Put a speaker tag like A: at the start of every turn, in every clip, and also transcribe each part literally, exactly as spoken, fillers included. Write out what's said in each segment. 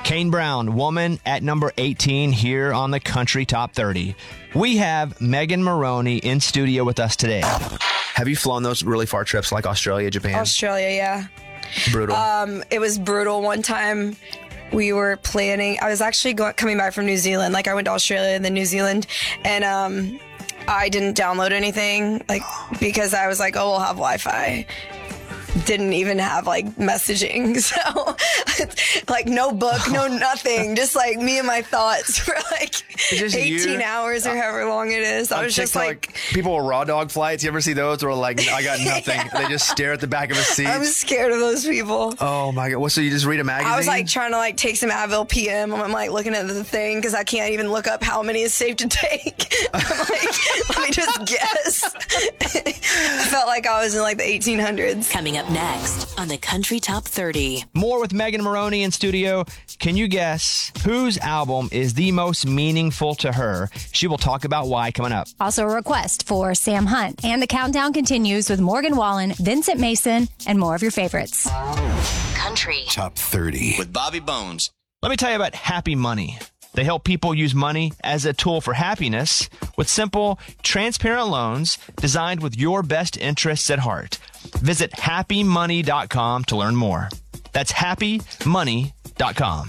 A: Kane Brown, Woman, at number eighteen here on the Country Top thirty. We have Megan Moroney in studio with us today. Have you flown those really far trips like Australia, Japan?
B: Australia, yeah.
A: Brutal.
B: Um, it was brutal. One time we were planning, I was actually going, coming back from New Zealand. Like I went to Australia and then New Zealand, and um, I didn't download anything like because I was like, oh, we'll have Wi-Fi. Didn't even have like messaging, so like no book, no nothing, just like me and my thoughts for like eighteen you? hours or however long it is. I
A: On
B: was
A: TikTok,
B: just like
A: people with raw dog flights. You ever see those? Or like, I got nothing. Yeah. They just stare at the back of a seat.
B: I'm scared of those people.
A: Oh my god! Well, so you just read a magazine?
B: I was like trying to like take some Advil P M. I'm like looking at the thing because I can't even look up how many is safe to take. I'm like, let me just guess. I felt like I was in like the eighteen hundreds.
C: Coming up next on the Country Top thirty.
A: More with Megan Moroney in studio. Can you guess whose album is the most meaningful to her? She will talk about why coming up.
D: Also a request for Sam Hunt. And the countdown continues with Morgan Wallen, Vincent Mason, and more of your favorites.
C: Country
E: Top thirty
F: with Bobby Bones.
A: Let me tell you about Happy Money. They help people use money as a tool for happiness with simple, transparent loans designed with your best interests at heart. Visit happy money dot com to learn more. That's happy money dot com.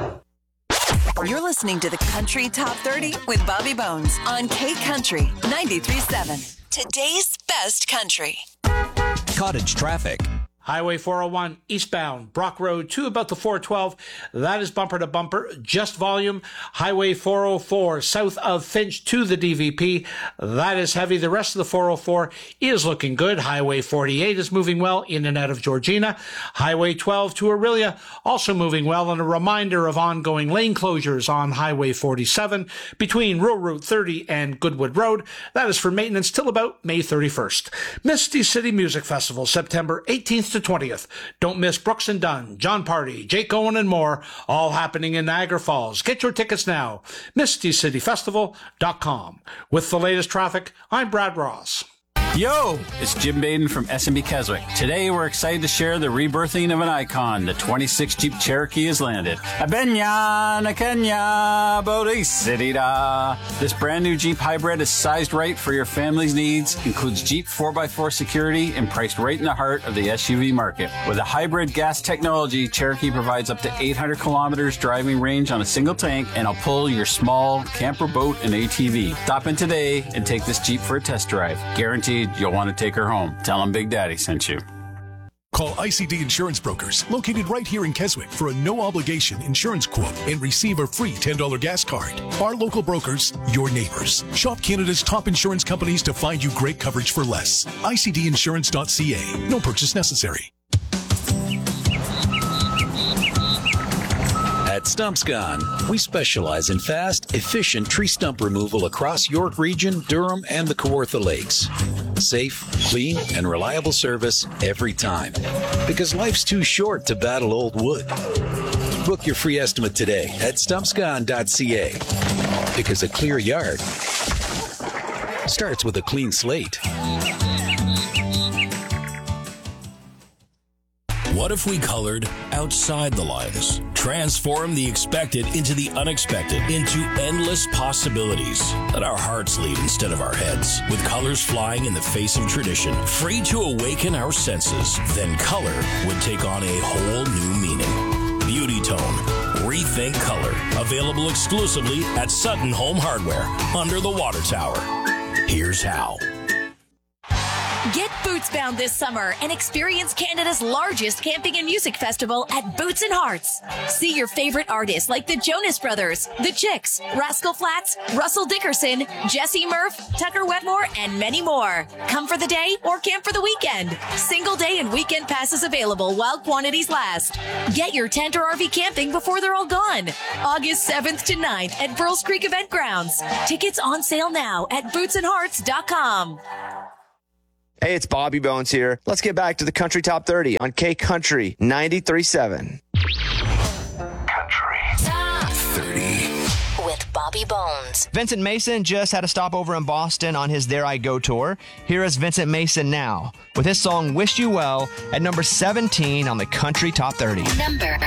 C: You're listening to the Country Top thirty with Bobby Bones on K Country ninety-three point seven. Today's best country.
E: Cottage traffic.
G: Highway four oh one eastbound, Brock Road to about the four twelve. That is bumper to bumper, just volume. Highway four oh four south of Finch to the D V P. That is heavy. The rest of the four oh four is looking good. Highway forty-eight is moving well in and out of Georgina. Highway twelve to Aurelia also moving well. And a reminder of ongoing lane closures on Highway forty-seven between Rural Route thirty and Goodwood Road. That is for maintenance till about May thirty-first. Misty City Music Festival, September eighteenth to twentieth. Don't miss Brooks and Dunn, John Party, Jake Owen, and more, all happening in Niagara Falls. Get your tickets now. misty city festival dot com. With the latest traffic, I'm Brad Ross.
H: Yo, it's Jim Baden from S M B Keswick. Today we're excited to share the rebirthing of an icon. The twenty-six Jeep Cherokee has landed. Abenya, Nakenya, Bodhisattva. This brand new Jeep hybrid is sized right for your family's needs, includes Jeep four by four security, and priced right in the heart of the S U V market. With a hybrid gas technology, Cherokee provides up to eight hundred kilometers driving range on a single tank, and will pull your small camper, boat, and A T V. Stop in today and take this Jeep for a test drive. Guaranteed you'll want to take her home. Tell them Big Daddy sent you.
I: Call I C D Insurance Brokers, located right here in Keswick, for a no-obligation insurance quote and receive a free ten dollars gas card. Our local brokers, your neighbors. Shop Canada's top insurance companies to find you great coverage for less. I C D insurance dot C A. No purchase necessary.
E: At Stumps Gone, we specialize in fast, efficient tree stump removal across York Region, Durham, and the Kawartha Lakes. Safe, clean, and reliable service every time. Because life's too short to battle old wood. Book your free estimate today at stumps gone dot C A. Because a clear yard starts with a clean slate.
J: What if we colored outside the lines? Transform the expected into the unexpected, into endless possibilities. Let our hearts lead instead of our heads, with colors flying in the face of tradition, free to awaken our senses. Then color would take on a whole new meaning. Beauty Tone. Rethink color. Available exclusively at Sutton Home Hardware, under the water tower. Here's how.
K: Get boots-bound this summer and experience Canada's largest camping and music festival at Boots and Hearts. See your favorite artists like the Jonas Brothers, the Chicks, Rascal Flatts, Russell Dickerson, Jesse Murph, Tucker Wetmore, and many more. Come for the day or camp for the weekend. Single day and weekend passes available while quantities last. Get your tent or R V camping before they're all gone. August seventh to ninth at Pearls Creek Event Grounds. Tickets on sale now at boots and hearts dot com.
A: Hey, it's Bobby Bones here. Let's get back to the Country Top thirty on K Country ninety-three point seven.
E: Country
C: Top
E: thirty.
C: with Bobby Bones.
A: Vincent Mason just had a stopover in Boston on his There I Go tour. Here is Vincent Mason now with his song Wish You Well at number seventeen on the Country Top thirty.
C: Number